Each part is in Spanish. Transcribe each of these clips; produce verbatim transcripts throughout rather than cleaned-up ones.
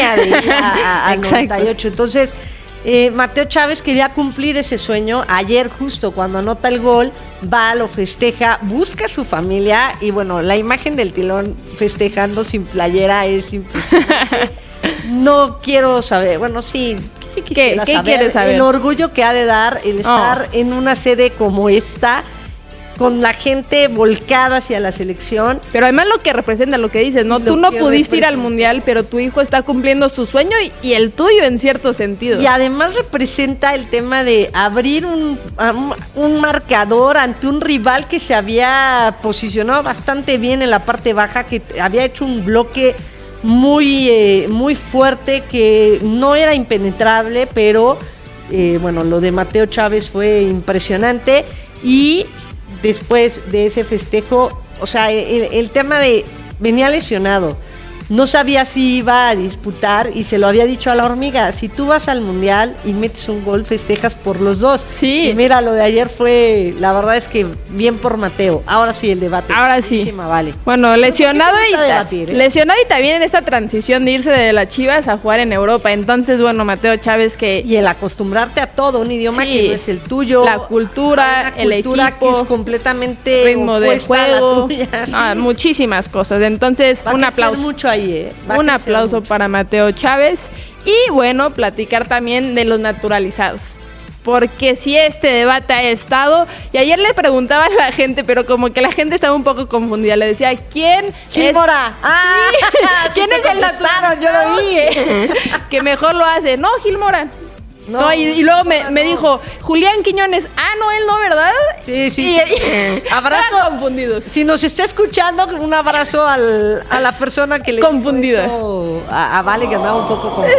sueña de ir a, a, a noventa y ocho. Entonces, eh, Mateo Chávez quería cumplir ese sueño. Ayer, justo cuando anota el gol, va, lo festeja, busca a su familia y bueno, la imagen del Tilón festejando sin playera es impresionante. No quiero saber, bueno, sí, sí quisiera ¿Qué, ¿qué saber, quieres saber el orgullo que ha de dar el estar oh. en una sede como esta, con la gente volcada hacia la selección. Pero además lo que representa, lo que dices, ¿no? Tú no pudiste ir al Mundial, pero tu hijo está cumpliendo su sueño y, y el tuyo en cierto sentido. Y además representa el tema de abrir un, un marcador ante un rival que se había posicionado bastante bien en la parte baja, que había hecho un bloque muy, eh, muy fuerte, que no era impenetrable, pero eh, bueno, lo de Mateo Chávez fue impresionante. Y después de ese festejo, o sea, el, el tema de venía lesionado, no sabía si iba a disputar y se lo había dicho a la hormiga, si tú vas al Mundial y metes un gol, festejas por los dos. Sí. Y mira, lo de ayer fue, la verdad es que bien por Mateo. Ahora sí el debate. Ahora sí. Vale. Bueno, lesionado y debatir, ¿eh? lesionado y también en esta transición de irse de las Chivas a jugar en Europa. Entonces, bueno, Mateo Chávez que... Y el acostumbrarte a todo, un idioma sí, que no es el tuyo. La cultura, una el cultura equipo. que es completamente ritmo de juego. Sí, ah, muchísimas cosas. Entonces, va un a aplauso. mucho ahí, ¿eh? Un aplauso mucho. Para Mateo Chávez. Y bueno, platicar también de los naturalizados. Porque si este debate ha estado, y ayer le preguntaba a la gente, pero como que la gente estaba un poco confundida, le decía, ¿quién Gil es? Mora. Ah, sí. ¿Quién es el naturalizado? Yo lo vi. Que mejor lo hace. No, Gil Mora. No, no, y, y luego me, no. me dijo, Julián Quiñones, ah, no, él no, ¿verdad? Sí, sí. Y, sí. y, abrazo. Confundidos. Si nos está escuchando, un abrazo al, a la persona que le confundida. Dijo a, a Vale, que andaba un poco confundida.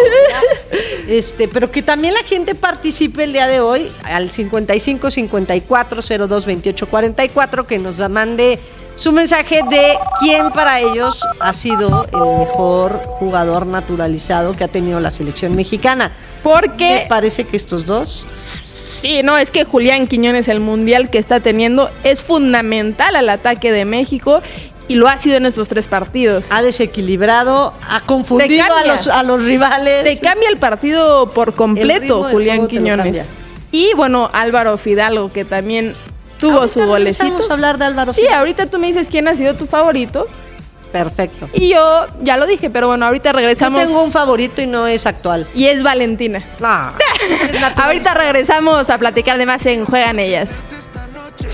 Este, pero que también la gente participe el día de hoy al cincuenta y cinco cincuenta y cuatro cero dos veintiocho cuarenta y cuatro, que nos mande su mensaje de quién para ellos ha sido el mejor jugador naturalizado que ha tenido la selección mexicana. Porque me parece que estos dos... Sí, no, es que Julián Quiñones, el mundial que está teniendo, es fundamental al ataque de México y lo ha sido en estos tres partidos. Ha desequilibrado, ha confundido a los, a los rivales. Te cambia el partido por completo, Julián Quiñones. Y bueno, Álvaro Fidalgo, que también tuvo ahorita su golecito. Vamos a hablar de Álvaro Sí, Fidalgo. Ahorita tú me dices quién ha sido tu favorito. Perfecto. Y yo ya lo dije, pero bueno, ahorita regresamos. Yo tengo un favorito y no es actual. Y es Valentina. No, es ahorita regresamos a platicar de más en Juegan Ellas.